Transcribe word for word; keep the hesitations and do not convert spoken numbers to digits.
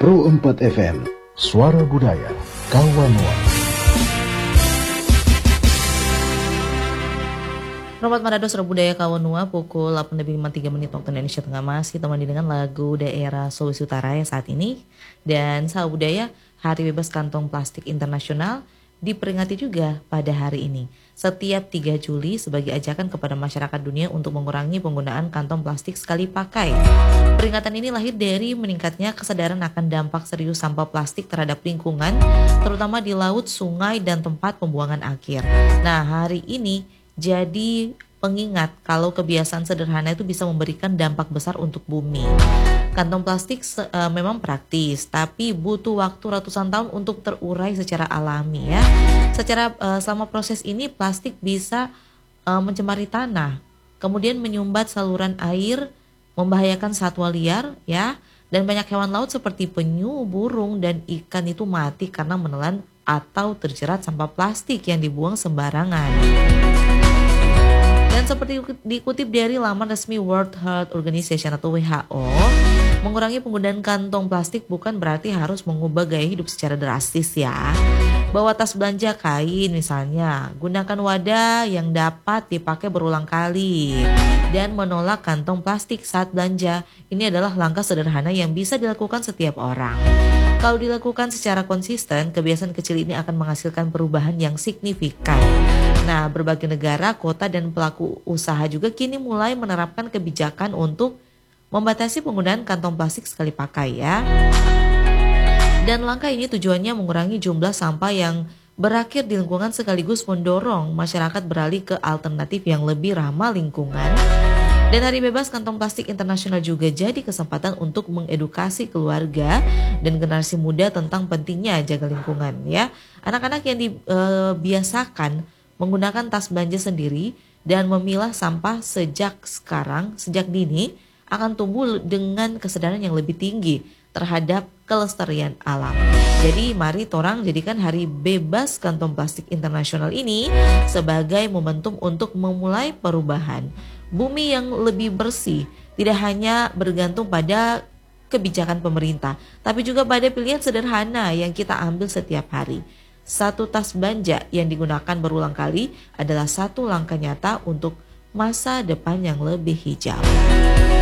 Pro empat F M, Suara Budaya, Kawanua. Selamat Manado Suara Budaya Kawanua, pukul delapan lebih lima puluh tiga menit waktu Indonesia Tengah, masih temani dengan lagu daerah Sulawesi Utara ya saat ini. Dan Sahabat Budaya, Hari Bebas Kantong Plastik Internasional diperingati juga pada hari ini setiap tiga Juli sebagai ajakan kepada masyarakat dunia untuk mengurangi penggunaan kantong plastik sekali pakai. Peringatan ini lahir dari meningkatnya kesadaran akan dampak serius sampah plastik terhadap lingkungan, terutama di laut, sungai, dan tempat pembuangan akhir. Nah, hari ini jadi pengingat kalau kebiasaan sederhana itu bisa memberikan dampak besar untuk bumi. Kantong plastik e, memang praktis, tapi butuh waktu ratusan tahun untuk terurai secara alami ya. Secara e, selama proses ini plastik bisa e, mencemari tanah, kemudian menyumbat saluran air, membahayakan satwa liar ya, dan banyak hewan laut seperti penyu, burung, dan ikan itu mati karena menelan atau terjerat sampah plastik yang dibuang sembarangan. Dan seperti dikutip dari laman resmi World Health Organization atau W H O, mengurangi penggunaan kantong plastik bukan berarti harus mengubah gaya hidup secara drastis ya. Bawa tas belanja kain misalnya, gunakan wadah yang dapat dipakai berulang kali, dan menolak kantong plastik saat belanja. Ini adalah langkah sederhana yang bisa dilakukan setiap orang. Kalau dilakukan secara konsisten, kebiasaan kecil ini akan menghasilkan perubahan yang signifikan. Nah, berbagai negara, kota, dan pelaku usaha juga kini mulai menerapkan kebijakan untuk membatasi penggunaan kantong plastik sekali pakai ya. Dan langkah ini tujuannya mengurangi jumlah sampah yang berakhir di lingkungan sekaligus mendorong masyarakat beralih ke alternatif yang lebih ramah lingkungan. Dan Hari Bebas Kantong Plastik Internasional juga jadi kesempatan untuk mengedukasi keluarga dan generasi muda tentang pentingnya jaga lingkungan ya. Anak-anak yang dibiasakan menggunakan tas belanja sendiri dan memilah sampah sejak sekarang, sejak dini, akan tumbuh dengan kesadaran yang lebih tinggi terhadap kelestarian alam. Jadi mari torang jadikan Hari Bebas Kantong Plastik Internasional ini sebagai momentum untuk memulai perubahan bumi yang lebih bersih, tidak hanya bergantung pada kebijakan pemerintah, tapi juga pada pilihan sederhana yang kita ambil setiap hari. Satu tas belanja yang digunakan berulang kali adalah satu langkah nyata untuk masa depan yang lebih hijau.